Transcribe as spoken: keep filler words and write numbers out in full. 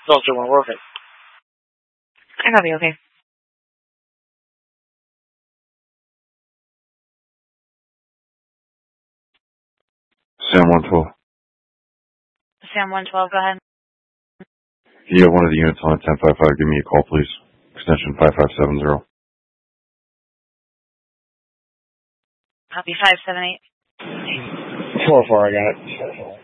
Thought you weren't working. I copy, okay. Sam one twelve. Sam one twelve, go ahead. You have one of the units on at ten five five. Give me a call, please. Extension five five seven zero. Copy five seven eight. four four, I got it.